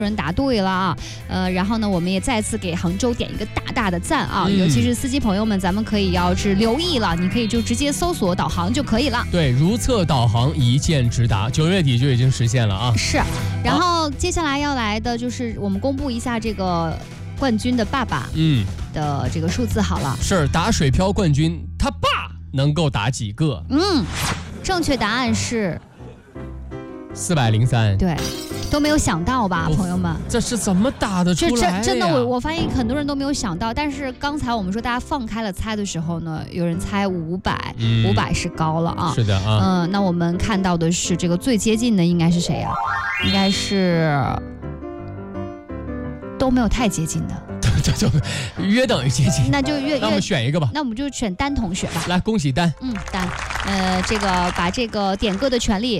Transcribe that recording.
人答对了啊，然后呢，我们也再次给杭州点一个大大的赞啊，尤其是司机朋友们，咱们可以要是留意了，你可以就直接搜索导航就可以了。 对，如测导航，一键直达，9月底就已经实现了啊。 是，然后接下来要来的就是我们公布一下这个冠军的爸爸的这个数字好了。 是打水漂冠军，他爸能够打几个？ 正确答案是 403。 对。都没有想到吧，朋友们？ 这是怎么打得出来呀？ 真的，我发现很多人都没有想到。但是刚才我们说大家放开了猜的时候呢，有人猜500，500是高了啊。 是的啊。 那我们看到的是这个最接近的应该是谁呀？应该是都没有太接近的。 就约等于接近。 那我们选一个吧。 那我们就选丹同学吧。 来，恭喜丹。 丹，这个把这个点歌的权利